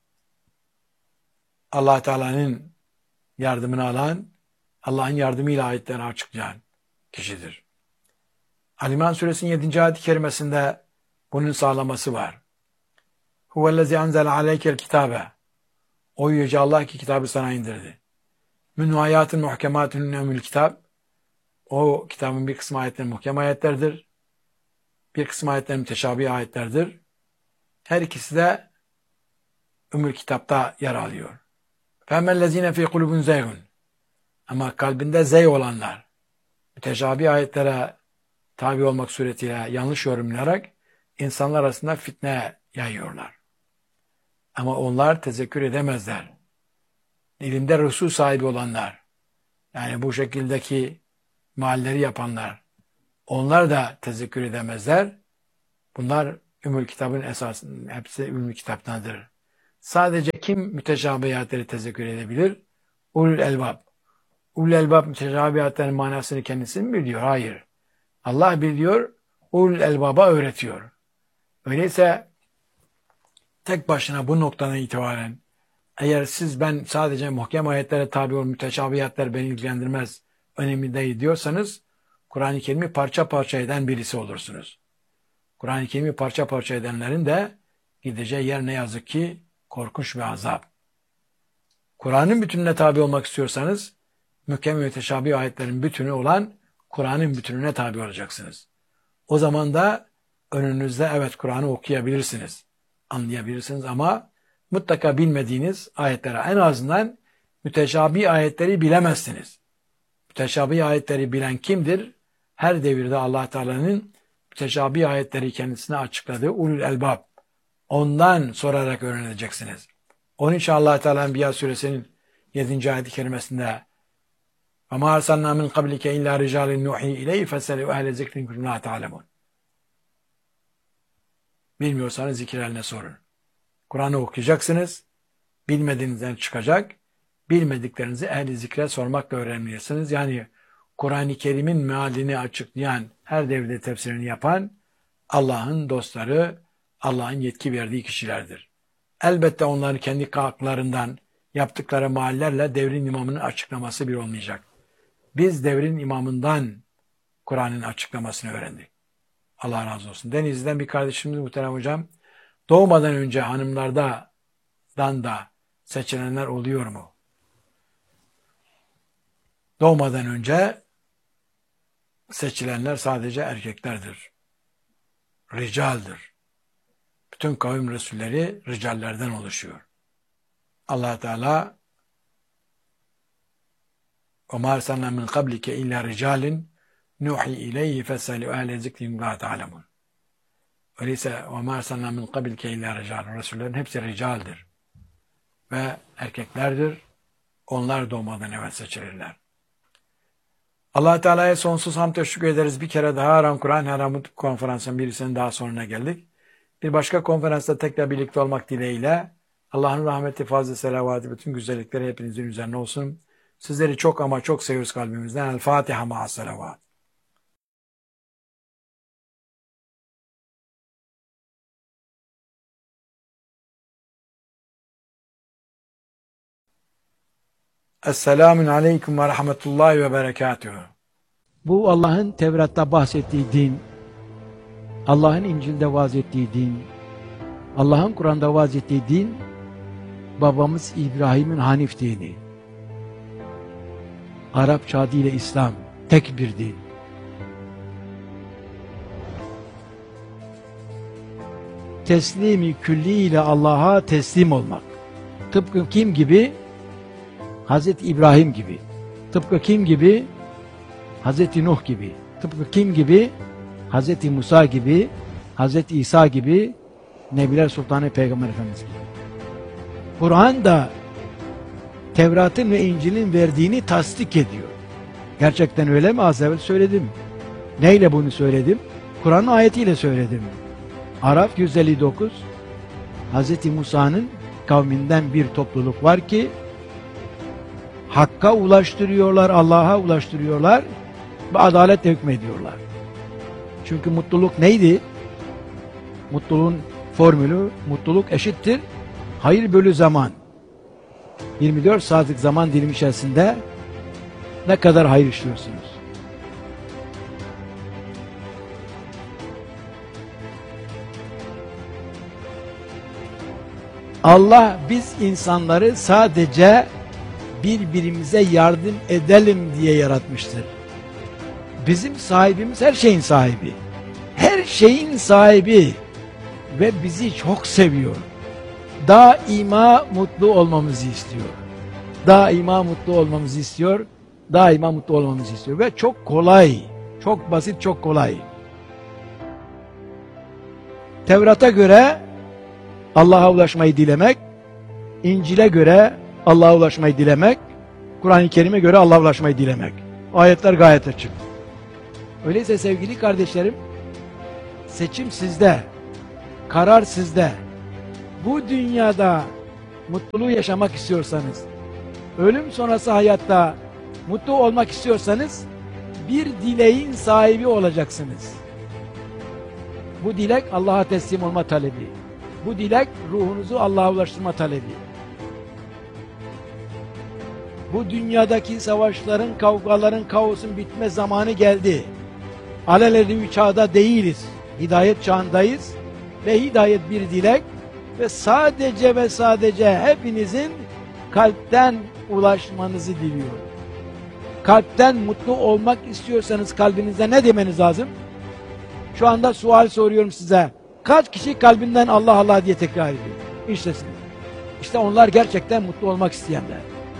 Allah Teala'nın yardımını alan, Allah'ın yardımıyla ayetlerini açıklayan kişidir. Ali İmran suresinin yedinci ayet-i kerimesinde bunun sağlaması var. Huvellezî enzele aleykel kitâbe. O yüce Allah ki kitabı sana indirdi. Minhu ayatun muhkematun ümmül kitap. O kitabın bir kısmı ayetleri muhkem ayetlerdir. Bir kısmı ayetleri müteşabih ayetlerdir. Her ikisi de ümmül kitapta yer alıyor. Femmellezîne fî kulubun zeygun. Ama kalbinde zey olanlar, müteşabih ayetlere tabi olmak suretiyle yanlış yorumlayarak insanlar arasında fitne yayıyorlar. Ama onlar tezekkür edemezler. İlimde rusu sahibi olanlar, yani bu şekildeki mealleri yapanlar, onlar da tezekkür edemezler. Bunlar Ümmül Kitab'ın esasının hepsi Ümmül Kitap'tandır. Sadece kim müteşabihatleri tezekkür edebilir? Ulul elbab. Ulul elbab müteşabihatların manasını kendisi mi biliyor? Hayır. Allah biliyor, ulul elbaba öğretiyor. Öyleyse tek başına bu noktadan itibaren eğer siz ben sadece muhkem ayetlere tabi ol, müteşabihatler beni ilgilendirmez, önemli değil diyorsanız Kur'an-ı Kerim'i parça parça eden birisi olursunuz. Kur'an-ı Kerim'i parça parça edenlerin de gideceği yer ne yazık ki korkunç bir azap. Kur'an'ın bütününe tabi olmak istiyorsanız muhkem ve müteşabih ayetlerin bütünü olan Kur'an'ın bütününe tabi olacaksınız. O zaman da önünüzde evet Kur'an'ı okuyabilirsiniz, anlayabilirsiniz ama mutlaka bilmediğiniz ayetlere en azından müteşabih ayetleri bilemezsiniz. Müteşabih ayetleri bilen kimdir? Her devirde Allah Teala'nın müteşabih ayetleri kendisine açıkladığı ulul elbab. Ondan sorarak öğreneceksiniz. Onun için Allah Teala Enbiya suresinin yedinci ayet-i kerimesinde وَمَا أَرْسَلْنَا مِنْ قَبْلِكَ اِلَّا رِجَالٍ نُوحِي اِلَيْهِ فَاسْأَلُوا اَهْلَ ذِكْرٍ إِن كُنتُمْ لَا تَعْلَمُونَ. Bilmiyorsanız zikir ehline sorun. Kur'an'ı okuyacaksınız. Bilmediğinizden çıkacak. Bilmediklerinizi ehli zikre sormakla öğrenmelisiniz. Yani Kur'an-ı Kerim'in mealini açıklayan, her devirde tefsirini yapan Allah'ın dostları, Allah'ın yetki verdiği kişilerdir. Elbette onların kendi kalklarından yaptıkları meallerle devrin imamının açıklaması bir olmayacak. Biz devrin imamından Kur'an'ın açıklamasını öğrendik. Allah razı olsun. Denizli'den bir kardeşimiz muhterem hocam, doğmadan önce hanımlardan da seçilenler oluyor mu? Doğmadan önce seçilenler sadece erkeklerdir. Ricaldir. Bütün kavim resulleri ricallerden oluşuyor. Allah Teala وَمَا أَرْسَلْنَا مِنْ قَبْلِكَ اِلَّا رِجَالٍ نُوحِي اِلَيْهِ فَاسْأَلُوا اَهْلَ ذِكْرٍ إِن كُنتُمْ لَا تَعْلَمُونَ. Öyleyse وَمَا أَرْسَلْنَا مِنْ قَبْلِكَ اِلَّا رِجَالٍ. Resullerin hepsi ricaldir. Ve erkeklerdir. Onlar doğmadan evvel seçilirler. Allah Teala'ya sonsuz hamd teşekkür ederiz. Bir kere daha Haram Kur'an Haram konferansının birisinin daha sonuna geldik. Bir başka konferansta tekrar birlikte olmak dileğiyle Allah'ın rahmeti, fazla selavatı, bütün güzellikleri hepinizin üzerine olsun. Sizleri çok ama çok seviyoruz kalbimizden. El Fatiha ma'as selavat. Esselamun aleyküm ve rahmetullahi ve berekatuhu. Bu Allah'ın Tevrat'ta bahsettiği din, Allah'ın İncil'de vaaz ettiği din, Allah'ın Kur'an'da vaaz ettiği din, babamız İbrahim'in Hanif dini. Arapça adıyla İslam, tek bir din. Teslimi külli ile Allah'a teslim olmak. Tıpkı kim gibi? Hazreti İbrahim gibi. Tıpkı kim gibi? Hazreti Nuh gibi. Tıpkı kim gibi? Hazreti Musa gibi, Hazreti İsa gibi, Nebiler Sultanı Peygamber Efendimiz gibi. Kur'an da Tevrat'ın ve İncil'in verdiğini tasdik ediyor. Gerçekten öyle mi? Az evvel söyledim. Neyle bunu söyledim? Kur'an ayetiyle söyledim. Araf yüz elli dokuz, Hazreti Musa'nın kavminden bir topluluk var ki Hakk'a ulaştırıyorlar, Allah'a ulaştırıyorlar ve adaletle hükmediyorlar. Çünkü mutluluk neydi? Mutluluğun formülü, mutluluk eşittir hayır bölü zaman. yirmi dört saatlik zaman dilimi içerisinde ne kadar hayır işliyorsunuz? Allah biz insanları sadece birbirimize yardım edelim diye yaratmıştır. Bizim sahibimiz her şeyin sahibi. Her şeyin sahibi ve bizi çok seviyor. Daima mutlu olmamızı istiyor. Daima mutlu olmamızı istiyor. Daima mutlu olmamızı istiyor. Ve çok kolay, çok basit, çok kolay. Tevrat'a göre Allah'a ulaşmayı dilemek, İncil'e göre Allah'a ulaşmayı dilemek, Kur'an-ı Kerim'e göre Allah'a ulaşmayı dilemek. Ayetler gayet açık. Öyleyse sevgili kardeşlerim, seçim sizde. karar sizde. Bu dünyada mutluluğu yaşamak istiyorsanız, ölüm sonrası hayatta mutlu olmak istiyorsanız, bir dileğin sahibi olacaksınız. Bu dilek Allah'a teslim olma talebi. Bu dilek ruhunuzu Allah'a ulaştırma talebi. Bu dünyadaki savaşların, kavgaların, kaosun bitme zamanı geldi. Alelade bir çağda değiliz. Hidayet çağındayız. Ve hidayet bir dilek. Ve sadece ve sadece hepinizin kalpten ulaşmanızı diliyorum. Kalpten mutlu olmak istiyorsanız kalbinizde ne demeniz lazım? Şu anda sual soruyorum size. Kaç kişi kalbinden Allah Allah diye tekrar ediyor? İşte siz. İşte onlar gerçekten mutlu olmak isteyenler.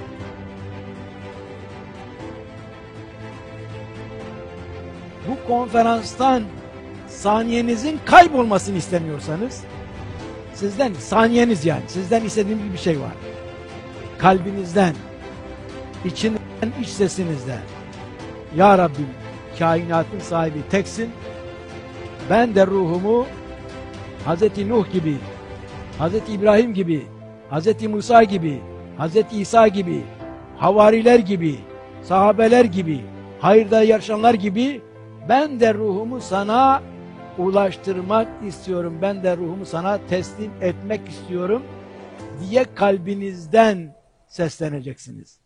Bu konferanstan saniyenizin kaybolmasını istemiyorsanız, sizden saniyeniz yani, sizden istediğim bir şey var. Kalbinizden, içinden, iç sesinizden. Ya Rabbi, kainatın sahibi teksin. Ben de ruhumu Hazreti Nuh gibi, Hazreti İbrahim gibi, Hazreti Musa gibi, Hazreti İsa gibi, havariler gibi, sahabeler gibi, hayırda yarışanlar gibi ben de ruhumu sana ulaştırmak istiyorum. Ben de ruhumu sana teslim etmek istiyorum diye kalbinizden sesleneceksiniz.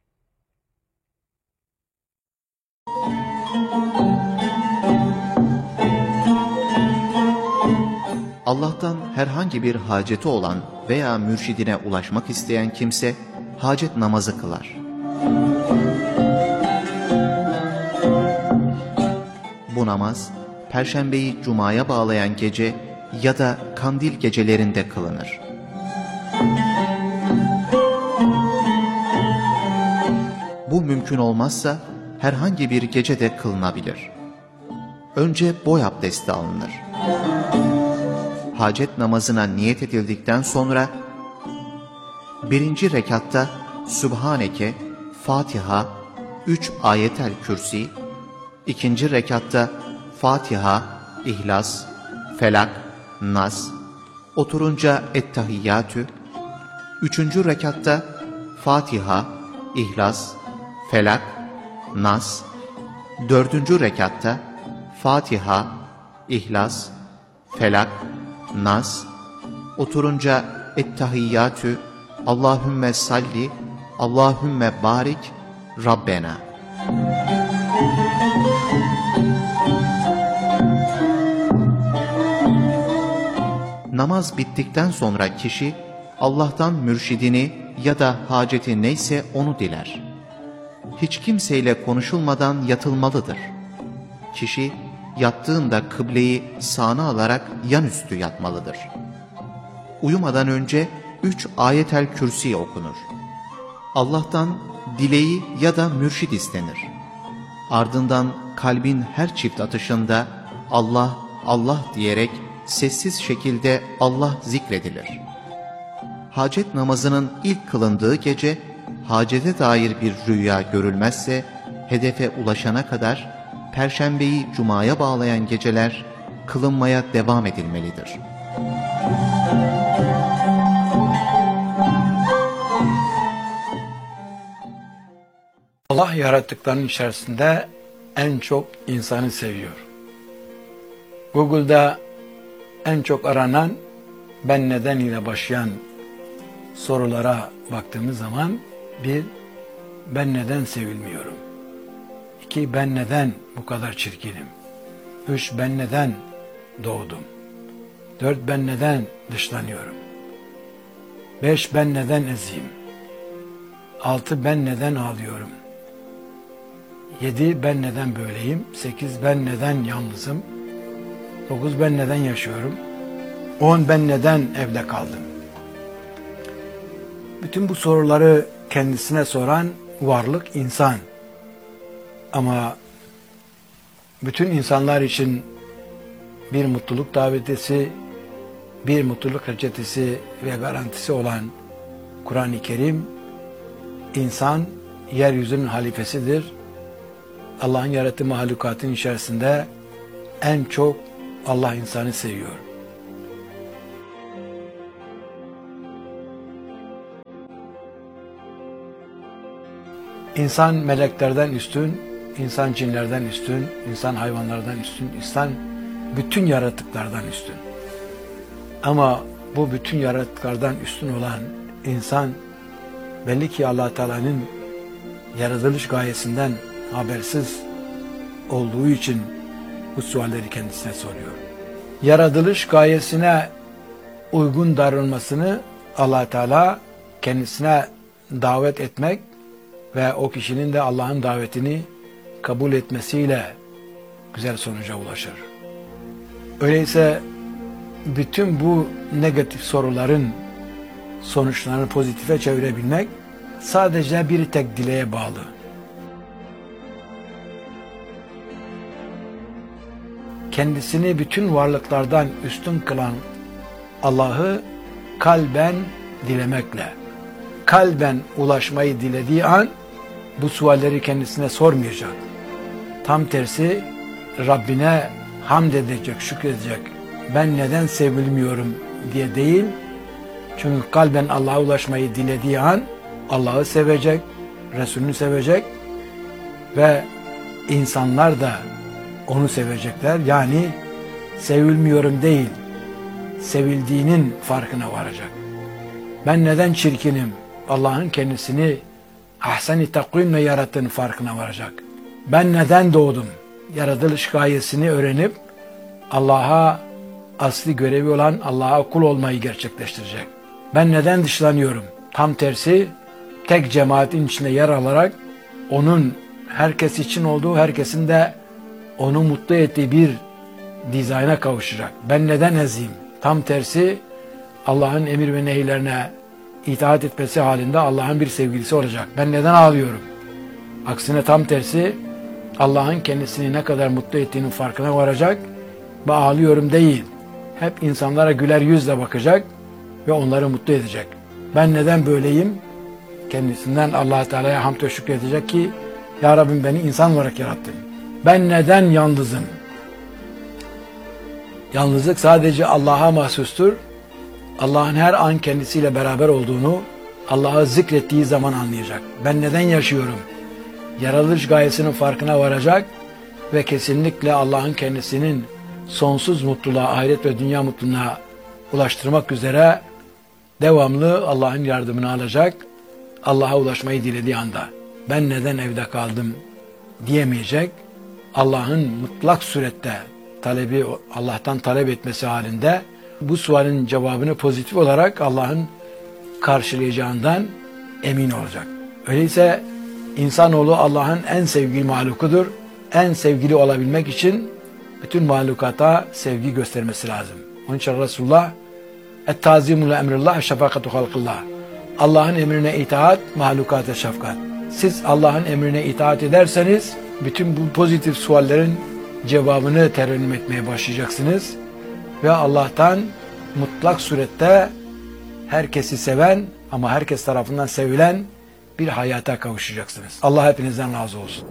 Allah'tan herhangi bir haceti olan veya mürşidine ulaşmak isteyen kimse hacet namazı kılar. Bu namaz, Perşembeyi Cuma'ya bağlayan gece ya da kandil gecelerinde kılınır. Bu mümkün olmazsa herhangi bir gecede kılınabilir. Önce boy abdesti alınır. Hacet namazına niyet edildikten sonra birinci rekatta Sübhaneke, Fatiha, üç ayetel kürsi, ikinci rekatta Fatiha, İhlas, Felak, Nas, oturunca Ettehiyyatü, üçüncü rekatta Fatiha, İhlas, Felak, Nas, dördüncü rekatta Fatiha, İhlas, Felak, Nas, oturunca Ettehiyyatü, Allahümme salli, Allahümme barik, Rabbena. Namaz bittikten sonra kişi Allah'tan mürşidini ya da haceti neyse onu diler. Hiç kimseyle konuşulmadan yatılmalıdır. Kişi yattığında kıbleyi sağına alarak yanüstü yatmalıdır. Uyumadan önce üç ayetel kürsi okunur. Allah'tan dileği ya da mürşid istenir. Ardından kalbin her çift atışında Allah, Allah diyerek sessiz şekilde Allah zikredilir. Hacet namazının ilk kılındığı gece, hacete dair bir rüya görülmezse, hedefe ulaşana kadar Perşembeyi Cuma'ya bağlayan geceler kılınmaya devam edilmelidir. Allah yarattıklarının içerisinde en çok insanı seviyor. Google'da en çok aranan ben neden ile başlayan sorulara baktığımız zaman bir, ben neden sevilmiyorum? İki, ben neden bu kadar çirkinim? Üç, ben neden doğdum? Dört, ben neden dışlanıyorum? Beş, ben neden eziyim? Altı, ben neden ağlıyorum? Yedi, ben neden böyleyim? Sekiz, ben neden yalnızım? Dokuz, ben neden yaşıyorum? On, ben neden evde kaldım? Bütün bu soruları kendisine soran varlık insan. Ama bütün insanlar için bir mutluluk davetisi, bir mutluluk reçetesi ve garantisi olan Kur'an-ı Kerim, insan yeryüzünün halifesidir. Allah'ın yarattığı mahlukatın içerisinde en çok Allah insanı seviyor. İnsan meleklerden üstün, insan cinlerden üstün, insan hayvanlardan üstün, insan bütün yaratıklardan üstün. Ama bu bütün yaratıklardan üstün olan insan belli ki Allah Teala'nın yaratılış gayesinden habersiz olduğu için bu sualleri kendisine soruyor. Yaratılış gayesine uygun davranmasını Allah Teala kendisine davet etmek ve o kişinin de Allah'ın davetini kabul etmesiyle güzel sonuca ulaşır. Öyleyse bütün bu negatif soruların sonuçlarını pozitife çevirebilmek sadece bir tek dileğe bağlı. Kendisini bütün varlıklardan üstün kılan Allah'ı kalben dilemekle, kalben ulaşmayı dilediği an bu sualleri kendisine sormayacak. Tam tersi Rabbine hamd edecek, şükredecek. Ben neden sevilmiyorum diye değil. Çünkü kalben Allah'a ulaşmayı dilediği an Allah'ı sevecek, Resulünü sevecek ve insanlar da onu sevecekler. Yani sevilmiyorum değil, sevildiğinin farkına varacak. Ben neden çirkinim? Allah'ın kendisini ahsen-i takvimle yarattığının farkına varacak. Ben neden doğdum? Yaratılış gayesini öğrenip Allah'a asli görevi olan Allah'a kul olmayı gerçekleştirecek. Ben neden dışlanıyorum? Tam tersi tek cemaatin içinde yer alarak onun herkes için olduğu, herkesin de onu mutlu ettiği bir dizayna kavuşacak. Ben neden eziyim? Tam tersi Allah'ın emir ve nehirlerine itaat etmesi halinde Allah'ın bir sevgilisi olacak. Ben neden ağlıyorum? Aksine tam tersi Allah'ın kendisini ne kadar mutlu ettiğinin farkına varacak ve ağlıyorum değil. Hep insanlara güler yüzle bakacak ve onları mutlu edecek. Ben neden böyleyim? Kendisinden Allah Teala'ya hamd ve şükredecek ki Ya Rabbim beni insan olarak yarattın. Ben neden yalnızım? Yalnızlık sadece Allah'a mahsustur. Allah'ın her an kendisiyle beraber olduğunu Allah'ı zikrettiği zaman anlayacak. Ben neden yaşıyorum? Yaratılış gayesinin farkına varacak ve kesinlikle Allah'ın kendisinin sonsuz mutluluğa, ahiret ve dünya mutluluğuna ulaştırmak üzere devamlı Allah'ın yardımını alacak. Allah'a ulaşmayı dilediği anda ben neden evde kaldım diyemeyecek. Allah'ın mutlak surette talebi, Allah'tan talep etmesi halinde bu sualin cevabını pozitif olarak Allah'ın karşılayacağından emin olacak. Öyleyse insanoğlu Allah'ın en sevgili mahlukudur. En sevgili olabilmek için bütün mahlukata sevgi göstermesi lazım. Onun için Resulullah et-tazimu le emrillah şefakatu halkillah. Allah'ın emrine itaat, mahlukata şefkat. Siz Allah'ın emrine itaat ederseniz bütün bu pozitif suallerin cevabını terennüm etmeye başlayacaksınız ve Allah'tan mutlak surette herkesi seven ama herkes tarafından sevilen bir hayata kavuşacaksınız. Allah hepinizden razı olsun.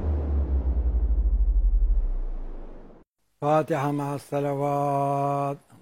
Fatiha ma'as salavat.